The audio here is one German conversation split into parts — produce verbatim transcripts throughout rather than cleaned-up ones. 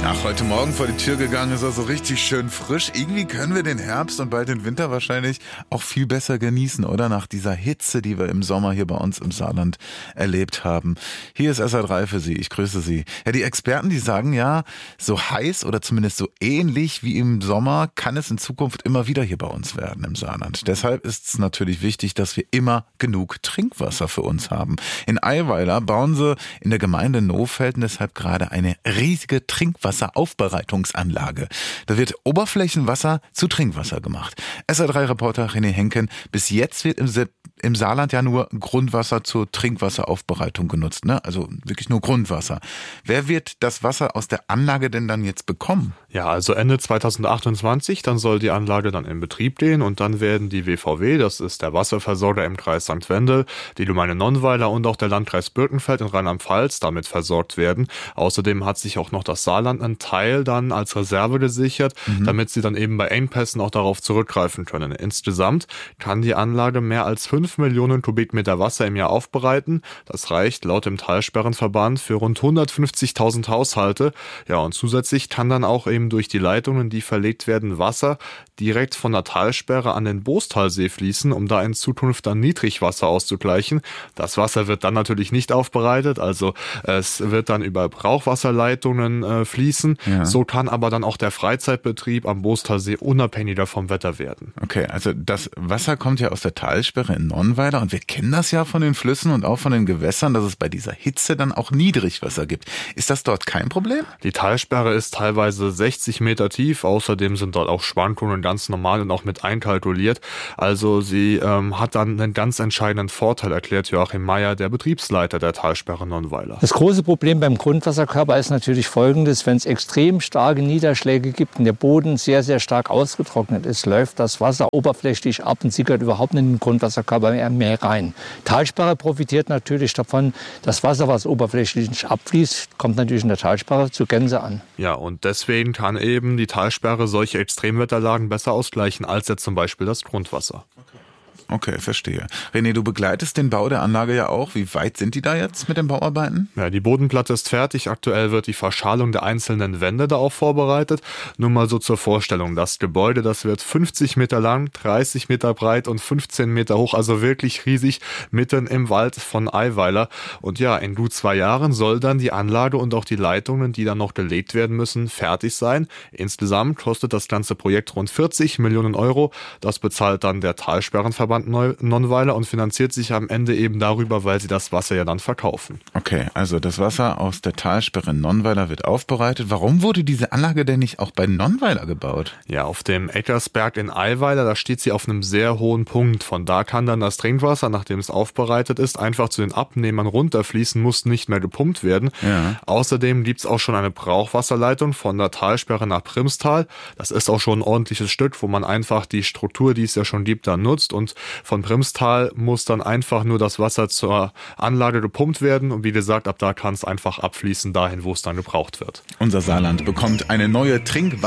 Ach, heute Morgen vor die Tür gegangen, ist er so richtig schön frisch. Irgendwie können wir den Herbst und bald den Winter wahrscheinlich auch viel besser genießen, oder? Nach dieser Hitze, die wir im Sommer hier bei uns im Saarland erlebt haben. Hier ist S R drei für Sie. Ich grüße Sie. Ja, die Experten, die sagen ja, so heiß oder zumindest so ähnlich wie im Sommer kann es in Zukunft immer wieder hier bei uns werden im Saarland. Deshalb ist es natürlich wichtig, dass wir immer genug Trinkwasser für uns haben. In Eiweiler bauen sie in der Gemeinde Nohfelden deshalb gerade eine riesige Trinkwasser Wasseraufbereitungsanlage. Da wird Oberflächenwasser zu Trinkwasser gemacht. S R drei Reporter René Henken, bis jetzt wird im, Sa- im Saarland ja nur Grundwasser zur Trinkwasseraufbereitung genutzt, ne? Also wirklich nur Grundwasser. Wer wird das Wasser aus der Anlage denn dann jetzt bekommen? Ja, also Ende zweitausendachtundzwanzig, dann soll die Anlage dann in Betrieb gehen und dann werden die W V W, das ist der Wasserversorger im Kreis Sankt Wendel, die Gemeinde Nonnweiler und auch der Landkreis Birkenfeld in Rheinland-Pfalz damit versorgt werden. Außerdem hat sich auch noch das Saarland einen Teil dann als Reserve gesichert, mhm. damit sie dann eben bei Engpässen auch darauf zurückgreifen können. Insgesamt kann die Anlage mehr als fünf Millionen Kubikmeter Wasser im Jahr aufbereiten. Das reicht laut dem Talsperrenverband für rund hundertfünfzigtausend Haushalte. Ja, und zusätzlich kann dann auch eben durch die Leitungen, die verlegt werden, Wasser direkt von der Talsperre an den Boostalsee fließen, um da in Zukunft dann Niedrigwasser auszugleichen. Das Wasser wird dann natürlich nicht aufbereitet, also es wird dann über Brauchwasserleitungen äh, fließen. Ja. So kann aber dann auch der Freizeitbetrieb am Boostalsee unabhängiger vom Wetter werden. Okay, also das Wasser kommt ja aus der Talsperre in Nonnweiler und wir kennen das ja von den Flüssen und auch von den Gewässern, dass es bei dieser Hitze dann auch Niedrigwasser gibt. Ist das dort kein Problem? Die Talsperre ist teilweise sechzig Meter tief, außerdem sind dort auch Schwankungen ganz normal und auch mit einkalkuliert. Also sie ähm, hat dann einen ganz entscheidenden Vorteil, erklärt Joachim Meyer, der Betriebsleiter der Talsperre Nonnweiler. Das große Problem beim Grundwasserkörper ist natürlich folgendes: Wenn es extrem starke Niederschläge gibt und der Boden sehr, sehr stark ausgetrocknet ist, läuft das Wasser oberflächlich ab und sickert überhaupt nicht in den Grundwasserkörper mehr, mehr rein. Talsperre profitiert natürlich davon. Das Wasser, was oberflächlich abfließt, kommt natürlich in der Talsperre zur Gänze an. Ja, und deswegen kann eben die Talsperre solche Extremwetterlagen besser ausgleichen als jetzt zum Beispiel das Grundwasser. Okay, verstehe. René, du begleitest den Bau der Anlage ja auch. Wie weit sind die da jetzt mit den Bauarbeiten? Ja, die Bodenplatte ist fertig. Aktuell wird die Verschalung der einzelnen Wände da auch vorbereitet. Nur mal so zur Vorstellung. Das Gebäude, das wird fünfzig Meter lang, dreißig Meter breit und fünfzehn Meter hoch. Also wirklich riesig, mitten im Wald von Eiweiler. Und ja, in gut zwei Jahren soll dann die Anlage und auch die Leitungen, die dann noch gelegt werden müssen, fertig sein. Insgesamt kostet das ganze Projekt rund vierzig Millionen Euro. Das bezahlt dann der Talsperrenverband Nonnweiler und finanziert sich am Ende eben darüber, weil sie das Wasser ja dann verkaufen. Okay, also das Wasser aus der Talsperre Nonnweiler wird aufbereitet. Warum wurde diese Anlage denn nicht auch bei Nonnweiler gebaut? Ja, auf dem Eckersberg in Eiweiler, da steht sie auf einem sehr hohen Punkt. Von da kann dann das Trinkwasser, nachdem es aufbereitet ist, einfach zu den Abnehmern runterfließen, muss nicht mehr gepumpt werden. Ja. Außerdem gibt es auch schon eine Brauchwasserleitung von der Talsperre nach Primstal. Das ist auch schon ein ordentliches Stück, wo man einfach die Struktur, die es ja schon gibt, dann nutzt. Und von Primstal muss dann einfach nur das Wasser zur Anlage gepumpt werden und wie gesagt, ab da kann es einfach abfließen dahin, wo es dann gebraucht wird. Unser Saarland bekommt eine neue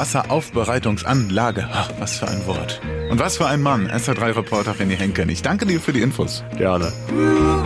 Trinkwasseraufbereitungsanlage. Ach, was für ein Wort. Und was für ein Mann. S R drei Reporter René Henken. Ich danke dir für die Infos. Gerne.